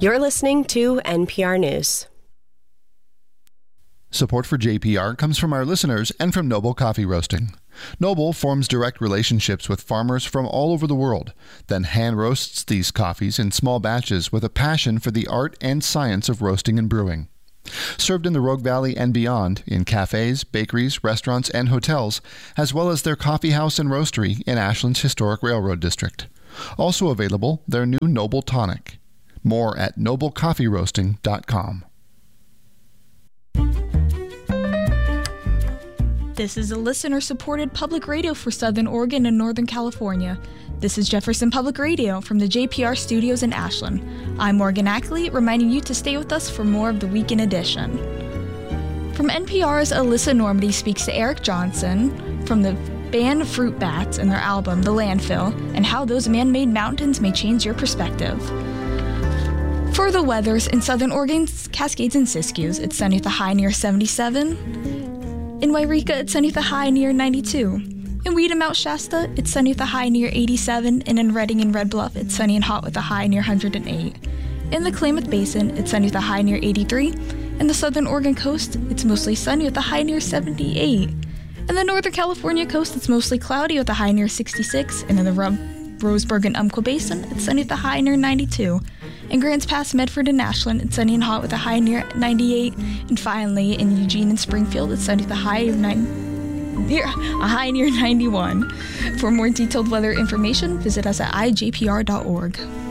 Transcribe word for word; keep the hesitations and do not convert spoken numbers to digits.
You're listening to N P R News. Support for J P R comes from our listeners and from Noble Coffee Roasting. Noble forms direct relationships with farmers from all over the world, then hand roasts these coffees in small batches with a passion for the art and science of roasting and brewing. Served in the Rogue Valley and beyond, in cafes, bakeries, restaurants, and hotels, as well as their coffee house and roastery in Ashland's historic railroad district. Also available, their new Noble Tonic. More at noble coffee roasting dot com. This is a listener-supported public radio for Southern Oregon and Northern California. This is Jefferson Public Radio from the J P R studios in Ashland. I'm Morgan Ackley, reminding you to stay with us for more of the Weekend Edition. From N P R's Alyssa Normandy speaks to Eric Johnson from the band Fruit Bats and their album, The Landfill, and how those man-made mountains may change your perspective. For the weathers, in Southern Oregon's Cascades and Siskiyous, it's sunny with a high near seventy-seven. In Wairika, it's sunny with a high near ninety-two. In Weed and Mount Shasta, it's sunny with a high near eighty-seven. And in Redding and Red Bluff, it's sunny and hot with a high near one hundred eight. In the Klamath Basin, it's sunny with a high near eighty-three. In the Southern Oregon coast, it's mostly sunny with a high near seventy-eight. In the Northern California coast, it's mostly cloudy with a high near sixty-six. And in the Rub- Roseburg and Umpqua Basin, it's sunny with a high near ninety-two. In Grants Pass, Medford, and Ashland, it's sunny and hot with a high near ninety-eight. And finally, in Eugene and Springfield, it's sunny with a high of nine, near, a high near ninety-one. For more detailed weather information, visit us at i j p r dot org.